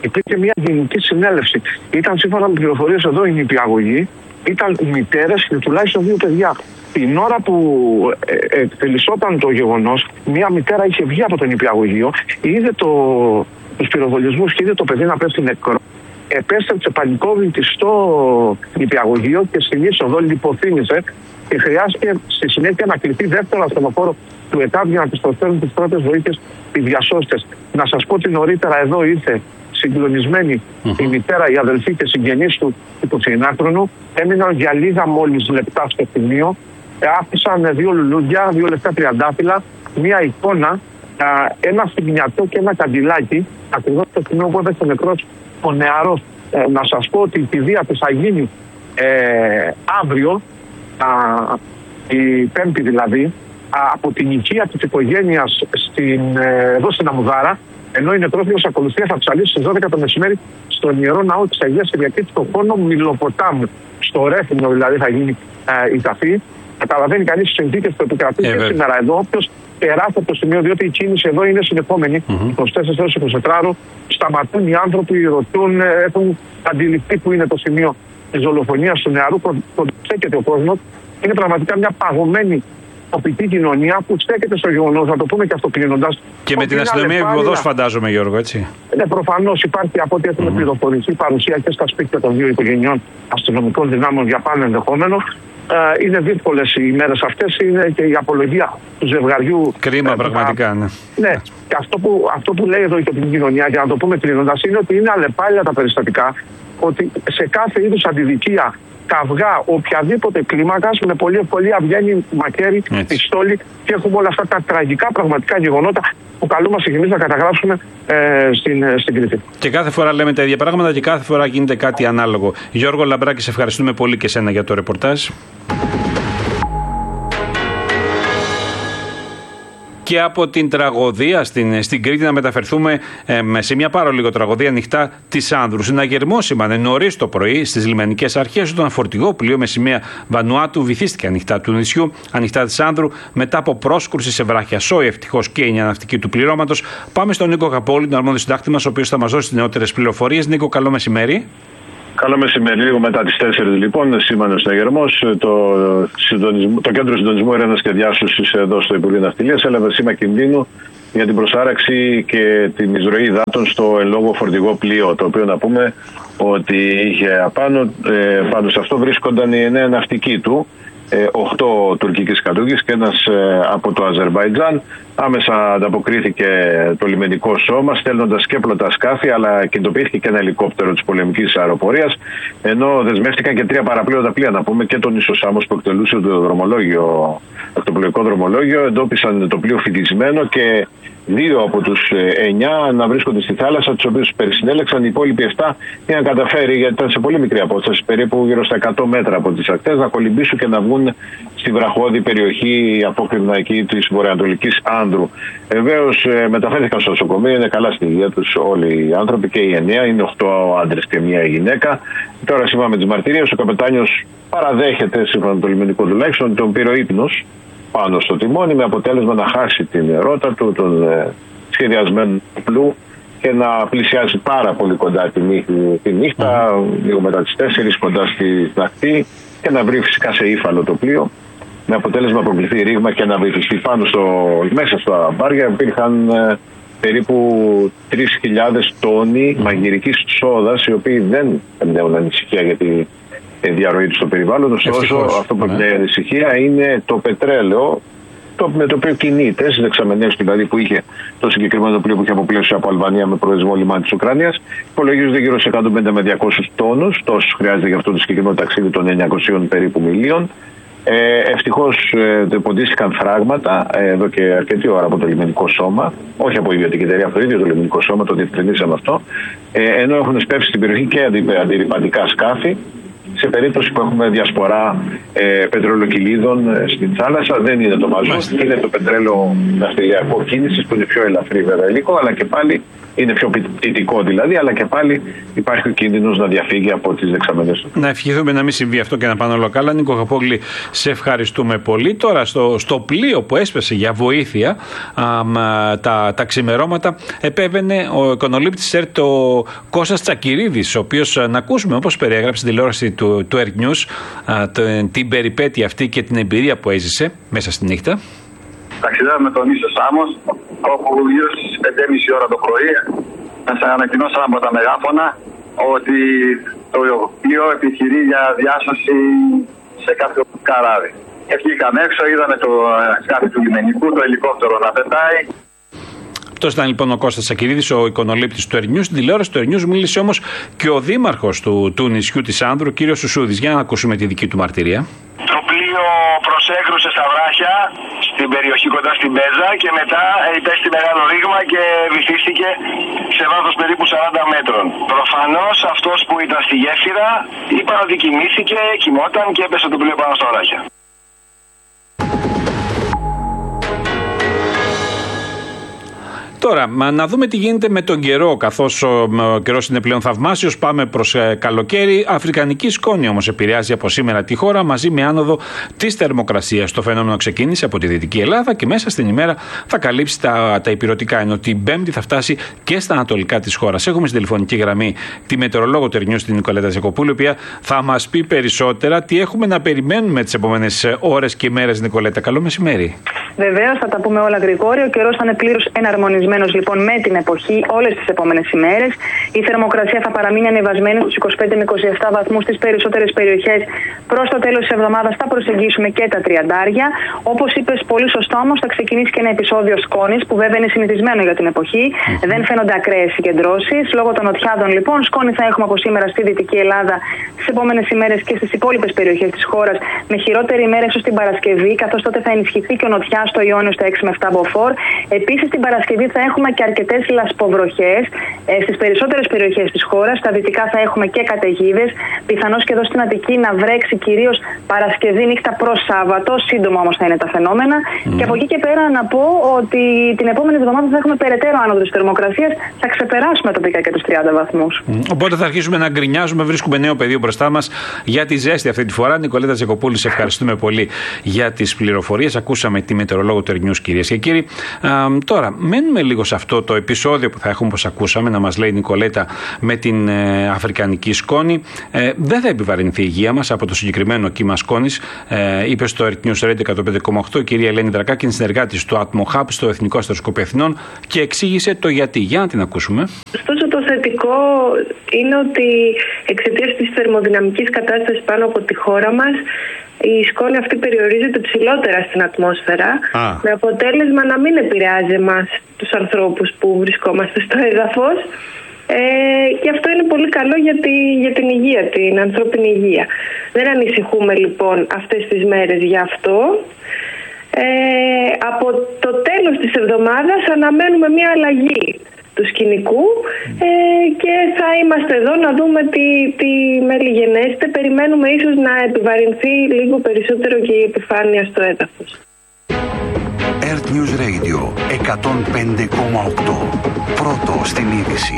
υπήρχε μια γενική συνέλευση. Ήταν σύμφωνα με πληροφορίες εδώ η νηπιαγωγή, ήταν μητέρες και τουλάχιστον 2 παιδιά. Την ώρα που εκτελισόταν το γεγονός, μια μητέρα είχε βγει από το νηπιαγωγείο, είδε τους πυροβολισμούς και είδε το παιδί να πέφτει νεκρό. Επέστρεψε πανικόβλητη στο νηπιαγωγείο και στην είσοδο λιποθύμησε και χρειάστηκε στη συνέχεια να κληθεί δεύτερο ασθενοφόρο του ΕΚΑΒ για να της προσφέρουν τις πρώτες βοήθειες οι διασώστες. Να σας πω ότι νωρίτερα εδώ ήρθε συγκλονισμένη η μητέρα, η αδελφή και συγγενείς του 29χρονου. Έμειναν για λίγα μόλις λεπτά στο σημείο. Άφησαν 2 λουλούδια, 2 λεπτά τριαντάφυλλα, μία εικόνα, ένα στιγμιατό και ένα καντιλάκι, ακριβώς στο σημείο που έπεσε νεκρός ο νεαρός. Να σας πω ότι η κηδεία της θα γίνει αύριο, η Πέμπτη δηλαδή, από την οικία της οικογένειας εδώ στην Αμουδάρα, ενώ η νεκρόφιλος ακολουθία θα ψαλίσει στις 12 το μεσημέρη στον Ιερό Ναό της Αγίας Κυριακής στο χώρο Μιλοποτάμου. Στο Ρέθυμνο δηλαδή θα γίνει η ταφή. Καταλαβαίνει κανείς τις συνθήκες που επικρατούν και σήμερα εδώ. Όποιος περάσει από το σημείο, διότι η κίνηση εδώ είναι συνεχόμενη, 24 ώρες 24, σταματούν οι άνθρωποι, ρωτούν, έχουν αντιληφθεί που είναι το σημείο της δολοφονίας του νεαρού, στέκεται ο κόσμος. Είναι πραγματικά μια παγωμένη τοπική κοινωνία που στέκεται στο γεγονός, να το πούμε και αυτοκλίνοντας. Και με την αστυνομία επιβοδός, φαντάζομαι, Γιώργο, έτσι. Ναι, προφανώς υπάρχει, από ό,τι έχουμε πληροφορηθεί, παρουσία και στα σπίτια των 2 οικογενειών αστυνομικών δυνάμεων για πάνω ενδεχόμενο. Είναι δύσκολες οι μέρες αυτές, είναι και η απολογία του ζευγαριού. Κρίμα, πραγματικά, ναι. Ναι, και αυτό που λέει εδώ η τοπική κοινωνία, για να το πούμε κλείνοντας, είναι ότι είναι αλλεπάλληλα τα περιστατικά, ότι σε κάθε είδους αντιδικία, καυγά, οποιαδήποτε κλίμακας, με πολλή ευκολία βγαίνει μακέρι, πιστόλι και έχουμε όλα αυτά τα τραγικά πραγματικά γεγονότα που καλούμαστε εμείς να καταγράψουμε στην Κρήτη. Και κάθε φορά λέμε τα ίδια πράγματα και κάθε φορά γίνεται κάτι ανάλογο. Γιώργο Λαμπράκη, σε ευχαριστούμε πολύ και σένα για το ρεπορτάζ. Και από την τραγωδία στην Κρήτη να μεταφερθούμε σε μια λίγο τραγωδία ανοιχτά της Άνδρου. Συναγερμό σήμανε νωρίς το πρωί στις λιμενικές αρχές, όταν ένα φορτηγό πλοίο με σημαία Βανουάτου βυθίστηκε ανοιχτά του νησιού, ανοιχτά της Άνδρου, μετά από πρόσκρουση σε βράχια. Σόι ευτυχώς και η ναυτική του πληρώματος. Πάμε στον Νίκο Καπόλη, τον αρμόδιο συντάκτη μας, ο οποίος θα μας δώσει τις νεότερες πληροφορίες. Νίκο, καλό μεσημέρι. Καλό μεσημέρι, λίγο μετά τις 4 λοιπόν, σήμανε ο συναγερμός. Το Κέντρο Συντονισμού Έρευνας και Διάσωσης εδώ στο Υπουργείο Ναυτιλίας έλαβε σήμα κινδύνου για την προσάραξη και την εισρωή υδάτων στο εν λόγω φορτηγό πλοίο, το οποίο να πούμε ότι είχε απάνω, πάνω σε αυτό βρίσκονταν οι 9 ναυτικοί του, 8 τουρκικής κατούγης και ένας από το Αζερβαϊτζάν. Άμεσα ανταποκρίθηκε το λιμενικό σώμα, στέλνοντας και πλωτά σκάφη, αλλά κινητοποιήθηκε και ένα ελικόπτερο της πολεμικής αεροπορίας, ενώ δεσμεύτηκαν και 3 παραπλήρωτα πλοία, να πούμε, και τον Ισοσάμος που εκτελούσε το δρομολόγιο, το πλοϊκό δρομολόγιο. Εντόπισαν το πλοίο φυτισμένο και 2 από τους 9 να βρίσκονται στη θάλασσα, τους οποίους περισυνέλεξαν. Οι υπόλοιποι 7 είχαν καταφέρει, γιατί ήταν σε πολύ μικρή απόσταση, περίπου γύρω στα 100 μέτρα από τις ακτές, να κολυμπήσουν και να βγουν στη βραχώδη περιοχή απόκρημνα εκεί της βορειοανατολικής Άνδρου. Βεβαίως μεταφέρθηκαν στο νοσοκομείο, είναι καλά στη υγεία τους όλοι οι άνθρωποι και οι 9, είναι 8 άντρες και 1 γυναίκα. Τώρα, σύμφωνα με τις μαρτυρίες, ο καπετάνιος παραδέχεται, σύμφωνα με το λιμενικό τουλάχιστον, τον πήρε ο ύπνος πάνω στο τιμόνι, με αποτέλεσμα να χάσει την ρότα του, τον σχεδιασμένο πλού, και να πλησιάσει πάρα πολύ κοντά τη νύχτα, λίγο μετά τις 4, κοντά στη ακτή, και να βρει φυσικά σε ύφαλο το πλοίο, με αποτέλεσμα να προκληθεί ρήγμα και να βυθιστεί μέσα στα μπάρια. Υπήρχαν περίπου 3.000 τόνοι μαγειρικής σόδας, οι οποίοι δεν εμπνέουν ανησυχία για τη διαρροή του στο περιβάλλον. Ωστόσο, αυτό που εμπνέει ανησυχία είναι το πετρέλαιο, με το οποίο κινείται, στις δεξαμενές δηλαδή που είχε το συγκεκριμένο πλοίο που είχε αποπλέψει από Αλβανία με προορισμό λιμάνι της Ουκρανίας. Υπολογίζονται γύρω σε 150 με 200 τόνους, τόσους χρειάζεται για αυτό το συγκεκριμένο ταξίδι των 900 περίπου μιλίων. Ευτυχώς ποντίστηκαν φράγματα εδώ και αρκετή ώρα από το λιμενικό σώμα, όχι από ιδιωτική εταιρεία, από το ίδιο το λιμενικό σώμα, το διευκρινίσαμε αυτό, ενώ έχουν σπεύσει στην περιοχή και αντιρρυπαντικά σκάφη. Σε περίπτωση που έχουμε διασπορά πετρελοκυλίδων στην θάλασσα, δεν είναι το μαζότ, είναι το πετρέλαιο ναυτιλιακό κίνησης, που είναι πιο ελαφρύ βέβαια υλικό, αλλά και πάλι είναι πιο ποιητικό δηλαδή, αλλά και πάλι υπάρχει ο κίνδυνος να διαφύγει από τις δεξαμενές του. Να ευχηθούμε να μην συμβεί αυτό και να πάνε όλα καλά. Νίκο Χαπόγλη, σε ευχαριστούμε πολύ. Τώρα στο πλοίο που έσπασε για βοήθεια τα ξημερώματα επέβαινε ο εικονολήπτης ΕΡΤ ο Κώστας Τσακυρίδης, ο οποίος, να ακούσουμε όπως περιέγραψε στην τηλεόραση του Earth News την περιπέτεια αυτή και την εμπειρία που έζησε μέσα στη νύχτα. Ταξιδεύαμε με τον ίσο Σάμος, όπου γύρω στις 5.30 ώρα το πρωί μας ανακοινώσαν από τα μεγάφωνα ότι το πλοίο επιχειρεί για διάσωση σε κάποιο καράβι. Βγήκαμε έξω, είδαμε το σκάφη του λιμενικού, το ελικόπτερο να πετάει. Αυτό ήταν λοιπόν ο Κώστας Τσακυρίδης, ο εικονολήπτης του Earth News. Στην τηλεόραση του Earth News μίλησε όμως και ο δήμαρχος του νησιού της Άνδρου, ο κύριος Σουσούδης. Για να ακούσουμε τη δική του μαρτυρία. Το πλοίο προσέκρουσε στα βράχια στην περιοχή κοντά στην Πέζα και μετά υπέστη μεγάλο ρήγμα και βυθίστηκε σε βάθος περίπου 40 μέτρων. Προφανώς αυτός που ήταν στη γέφυρα είπαν ότι κοιμόταν και έπεσε το πλοίο πάνω στα βράχια. Τώρα, να δούμε τι γίνεται με τον καιρό, καθώς ο καιρός είναι πλέον θαυμάσιος. Πάμε προς καλοκαίρι. Αφρικανική σκόνη όμως επηρεάζει από σήμερα τη χώρα μαζί με άνοδο της θερμοκρασίας. Το φαινόμενο ξεκίνησε από τη Δυτική Ελλάδα και μέσα στην ημέρα θα καλύψει τα ηπειρωτικά, ενώ την Πέμπτη θα φτάσει και στα ανατολικά της χώρας. Έχουμε στην τηλεφωνική γραμμή τη μετεωρολόγο του Earth News, την Νικολέτα Ζακοπούλου, η οποία θα μας πει περισσότερα τι έχουμε να περιμένουμε τις επόμενες ώρες και ημέρες. Νικολέτα, καλό μεσημέρι. Βεβαίως, θα τα πούμε όλα γρηγόρια. Ο καιρός θα είναι πλήρως εναρμονισμένος λοιπόν με την εποχή όλες τις επόμενες ημέρες. Η θερμοκρασία θα παραμείνει ανεβασμένη στους 25 με 27 βαθμούς στις περισσότερες περιοχές. Προς το τέλος της εβδομάδας θα προσεγγίσουμε και τα 30. Όπως είπες πολύ σωστά, όμως θα ξεκινήσει και ένα επεισόδιο σκόνης, που βέβαια είναι συνηθισμένο για την εποχή. Δεν φαίνονται ακραίες συγκεντρώσεις. Λόγω των νοτιάδων λοιπόν, σκόνη θα έχουμε από σήμερα στη Δυτική Ελλάδα τις επόμενες ημέρες και στις υπόλοιπες περιοχές της χώρας, με χειρότερη ημέρα ίσως την Παρασκευή, καθώς τότε θα ενισχυθεί και ο νοτιάς στο Ιόνιο στα 6 με 7 μποφόρ. Επίσης την Παρασκευή θα έχουμε και αρκετές λασποβροχές στις περισσότερες περιοχές της χώρας. Στα δυτικά θα έχουμε και καταιγίδες. Πιθανώς και εδώ στην Αττική να βρέξει κυρίως Παρασκευή νύχτα προς Σάββατο. Σύντομα όμως θα είναι τα φαινόμενα. Και από εκεί και πέρα να πω ότι την επόμενη εβδομάδα θα έχουμε περαιτέρω άνοδο της θερμοκρασίας. Θα ξεπεράσουμε τοπικά και τους 30 βαθμούς. Οπότε θα αρχίσουμε να γκρινιάζουμε. Βρίσκουμε νέο πεδίο μπροστά μας για τη ζέστη αυτή τη φορά. Νικολέτα Ζακοπούλου, σε ευχαριστούμε πολύ για τις πληροφορίες. Ακούσαμε τη μετεωρολόγο του Earth News, κυρίες και κύριοι. Τώρα, μένουμε λίγο σε αυτό το επεισόδιο που θα έχουμε, όπως ακούσαμε, να μας λέει η Νικολέτα, με την αφρικανική σκόνη. Δεν θα επιβαρυνθεί η υγεία μας από το συγκεκριμένο κύμα σκόνης, είπε στο Earth News Radio 105,8 η κυρία Ελένη Δρακάκη, συνεργάτης του Atmo Hub στο Εθνικό Αστεροσκοπείο Αθηνών, και εξήγησε το γιατί. Για να την ακούσουμε. Ωστόσο, το θετικό είναι ότι εξαιτίας της θερμοδυναμικής κατάστασης πάνω από τη χώρα μας, η σκόνη αυτή περιορίζεται ψηλότερα στην ατμόσφαιρα, με αποτέλεσμα να μην επηρεάζει εμάς τους ανθρώπους που βρισκόμαστε στο έδαφος, και αυτό είναι πολύ καλό για την υγεία, την ανθρώπινη υγεία. Δεν ανησυχούμε λοιπόν αυτές τις μέρες για αυτό. Από το τέλος της εβδομάδας αναμένουμε μια αλλαγή του σκηνικού, και θα είμαστε εδώ να δούμε τι μελιγενέστε. Περιμένουμε ίσως να επιβαρυνθεί λίγο περισσότερο και η επιφάνεια στο έδαφος. Earth News Radio 105,8. Πρώτο στην είδηση.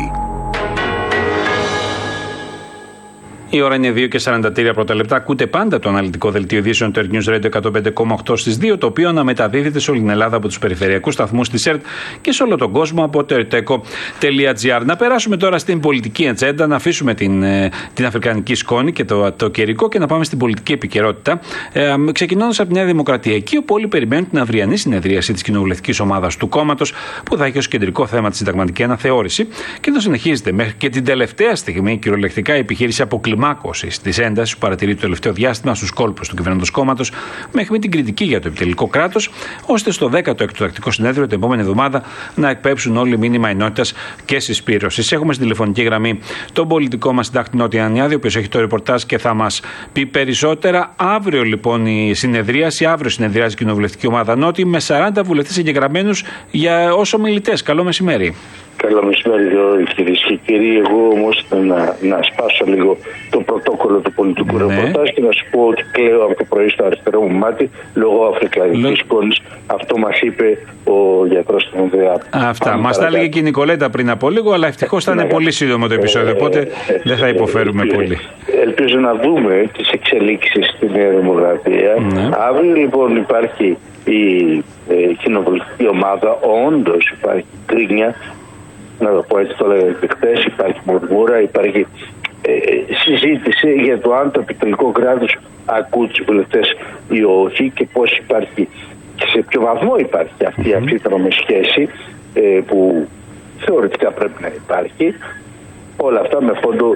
Η ώρα είναι 2:43 πρώτα λεπτά. Ακούτε πάντα το αναλυτικό δελτίο ειδήσεων του Earth News Radio 105,8 στις 2, το οποίο αναμεταδίδεται σε όλη την Ελλάδα από τους περιφερειακούς σταθμούς της ΕΡΤ και σε όλο τον κόσμο από το erteco.gr. Να περάσουμε τώρα στην πολιτική ατζέντα, να αφήσουμε την αφρικανική σκόνη και το καιρικό και να πάμε στην πολιτική επικαιρότητα. Ξεκινώντας από τη Νέα Δημοκρατία, εκεί όπου όλοι περιμένουν την αυριανή συνεδρίαση της κοινοβουλευτικής ομάδας του κόμματος, που θα έχει ως κεντρικό θέμα τη συνταγματική αναθεώρηση, και το συνεχίζεται μέχρι και την τελευταία στιγμή κυριολεκτικά η επιχείρηση αποκλιμάκωσης της έντασης που παρατηρεί το τελευταίο διάστημα στους κόλπους του κυβερνώντος κόμματος, μέχρι την κριτική για το επιτελικό κράτος, ώστε στο 16ο εκτακτικό συνέδριο την επόμενη εβδομάδα να εκπέμψουν όλοι μήνυμα ενότητας και συσπήρωσης. Έχουμε στην τηλεφωνική γραμμή τον πολιτικό μας συντάκτη Νότι Ανιάδη, ο οποίος έχει το ρεπορτάζ και θα μας πει περισσότερα. Αύριο λοιπόν η συνεδρίαση, αύριο συνεδριάζει η κοινοβουλευτική ομάδα Νότι με 40 βουλευτές εγγεγραμμένους ως ομιλητές. Καλό μεσημέρι. Καλό μεσημέρι, κυρίες και κύριοι. Εγώ όμως να σπάσω λίγο το πρωτόκολλο του πολιτικού ρεπορτάζ και να σου πω ότι κλαίω από το πρωί στο αριστερό μου μάτι λόγω αφρικανικής κόλλης. Αυτό μας είπε ο γιατρός του Ανδρέα. Αυτά. Μας τα έλεγε και η Νικολέτα πριν από λίγο, αλλά ευτυχώς θα είναι πολύ σύντομο το επεισόδιο, οπότε δεν θα υποφέρουμε πολύ. Ελπίζω να δούμε τις εξελίξεις στη Νέα Δημοκρατία. Αύριο λοιπόν υπάρχει η κοινοβουλευτική ομάδα, όντως υπάρχει γκρίνια. Να το πω έτσι, το λέγαμε και χθες, υπάρχει μουρμούρα, υπάρχει συζήτηση για το αν το επιτελικό κράτος ακούει τους βουλευτές ή όχι και πώς υπάρχει και σε ποιο βαθμό υπάρχει αυτή η αμφίδρομη σχέση που θεωρητικά πρέπει να υπάρχει. Όλα αυτά με φόντο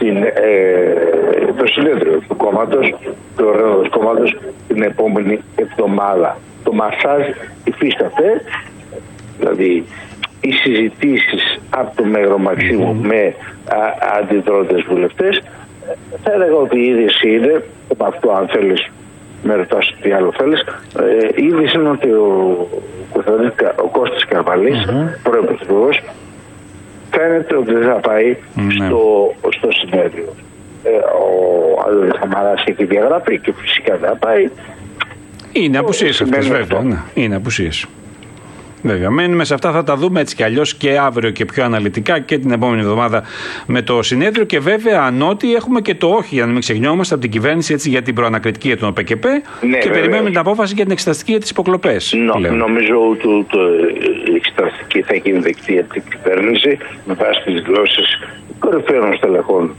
το συνέδριο του κόμματος, του οργανωτικού κόμματος την επόμενη εβδομάδα. Το μασάζ υφίσταται, δηλαδή οι συζητήσεις από το Μέγαρο Μαξίμου με αντιδρόντες βουλευτές, θα έλεγα ότι η είδηση είναι, από αυτό αν θέλεις με ρωτάς τι άλλο θέλεις, η είδηση είναι ότι ο Κώστας Καρβαλής, πρωθυπουργός, φαίνεται ότι δεν θα πάει στο συνέδριο. Ο Άδωνης Σαμαράς έχει διαγραφεί και φυσικά δεν θα πάει. Είναι απουσίες αυτές, βέβαια. Ναι, είναι απουσίες. Βέβαια, μένουμε σε αυτά, θα τα δούμε έτσι κι αλλιώς και αύριο και πιο αναλυτικά και την επόμενη εβδομάδα με το συνέδριο. Και βέβαια, ανώτι έχουμε και το όχι, για να μην ξεχνιόμαστε, από την κυβέρνηση έτσι, για την προανακριτική για τον ΟΠΚΠ και περιμένουμε την απόφαση για την εξεταστική για τις υποκλοπές. Νομίζω ότι η εξεταστική θα γίνει δεκτή από την κυβέρνηση με βάση τις γλώσσες κορυφαίων στελεχών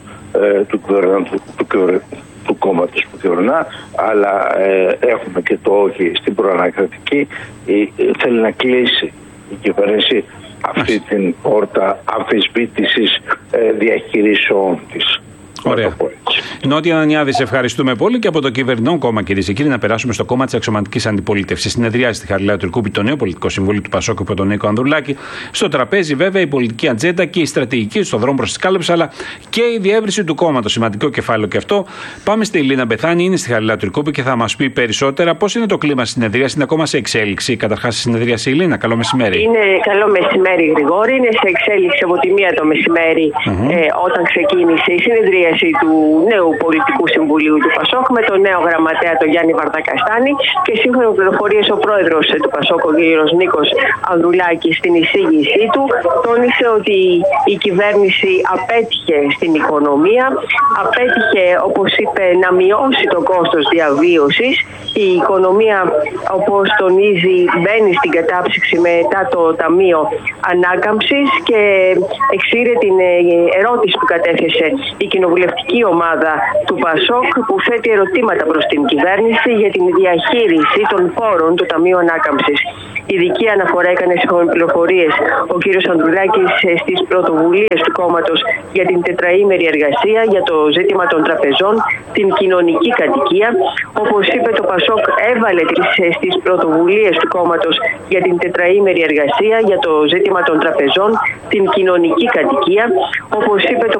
του κόμματος που κυβερνά, αλλά έχουμε και το όχι στην προανακριτική. Θέλει να κλείσει η κυβέρνηση αυτή την πόρτα αμφισβήτησης διαχειρήσεων της. Ωραία. Νότια Ανανιάδη, σε ευχαριστούμε πολύ και από το κυβερνών κόμμα, κυρίες και κύριοι, να περάσουμε στο κόμμα της αξιωματικής αντιπολίτευσης. Συνεδριάζει στη Χαριλάου Τουρκούπη το νέο πολιτικό συμβούλιο του Πασόκ υπό τον Νίκο Ανδρουλάκη. Στο τραπέζι, βέβαια, η πολιτική ατζέντα και η στρατηγική στον δρόμο προς τη σκάλυψη, αλλά και η διεύρυνση του κόμματος. Σημαντικό κεφάλαιο και αυτό. Πάμε στη Ελίνα Μπεθάνη, είναι στη Χαριλάου Τουρκούπη και θα μας πει περισσότερα πώς είναι το κλίμα στη συνεδρία. Είναι ακόμα σε εξέλιξη. Καταρχάς, στη συνεδρία, Ελίνα, καλό μεσημέρι. Είναι καλό μεσημέρι, Γρηγόρη. Είναι σε εξέλιξη από τη 1 το μεσημέρι όταν ξεκίνησε η συνεδρία του νέου πολιτικού συμβουλίου του Πασόκ με τον νέο γραμματέα τον Γιάννη Βαρδακαστάνη και σύμφωνα με πληροφορίες ο πρόεδρος του Πασόκ, ο κ. Νίκος Ανδρουλάκης, στην εισήγησή του τόνισε ότι η κυβέρνηση απέτυχε στην οικονομία, απέτυχε, όπως είπε, να μειώσει το κόστος διαβίωσης. Η οικονομία, όπως τονίζει, μπαίνει στην κατάψυξη μετά το Ταμείο Ανάκαμψης και εξήρε την ερώτηση που κατέθεσε η κοινοβουλευτική ομάδα του Πασόκ, που θέτει ερωτήματα προς την κυβέρνηση για την διαχείριση των πόρων του Ταμείου Ανάκαμψης. Ειδική αναφορά έκανε, σύμφωνα με πληροφορίες, ο κ. Ανδρουλάκης στις πρωτοβουλίες του κόμματος για την τετραήμερη εργασία, για το ζήτημα των τραπεζών, την κοινωνική κατοικία. Όπως είπε, το Πασόκ έβαλε στις πρωτοβουλίες του κόμματος για την τετραήμερη εργασία, για το ζήτημα των τραπεζών, την κοινωνική κατοικία. Όπως είπε, το